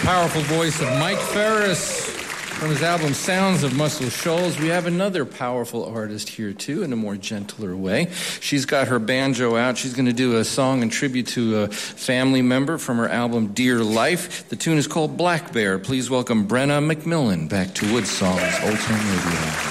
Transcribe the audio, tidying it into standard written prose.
Powerful voice of Mike Ferris from his album Sounds of Muscle Shoals. We have another powerful artist here, too, in a more gentler way. She's got her banjo out. She's going to do a song in tribute to a family member from her album Dear Life. The tune is called Black Bear. Please welcome Brenna McMillan back to Woodsong's Old Time Radio.